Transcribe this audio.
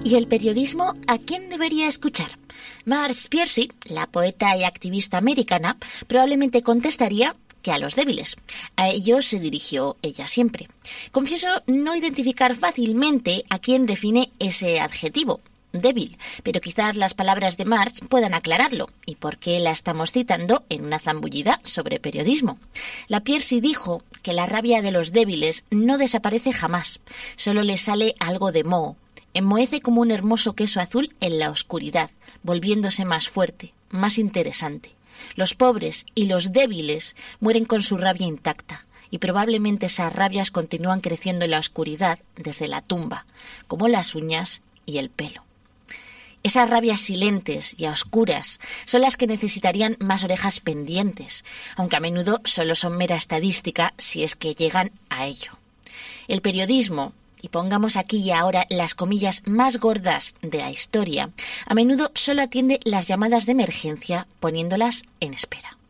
¿Y el periodismo a quién debería escuchar? Marge Piercy, la poeta y activista americana, probablemente contestaría que a los débiles. A ellos se dirigió ella siempre. Confieso no identificar fácilmente a quién define ese adjetivo, débil, pero quizás las palabras de Marge puedan aclararlo y por qué la estamos citando en una zambullida sobre periodismo. La Piercy dijo que la rabia de los débiles no desaparece jamás, solo les sale algo de moho. Enmohece como un hermoso queso azul en la oscuridad, volviéndose más fuerte, más interesante. Los pobres y los débiles mueren con su rabia intacta, y probablemente esas rabias continúan creciendo en la oscuridad desde la tumba, como las uñas y el pelo. Esas rabias silentes y a oscuras son las que necesitarían más orejas pendientes, aunque a menudo solo son mera estadística si es que llegan a ello. El periodismo, y pongamos aquí y ahora las comillas más gordas de la historia, a menudo solo atiende las llamadas de emergencia poniéndolas en espera.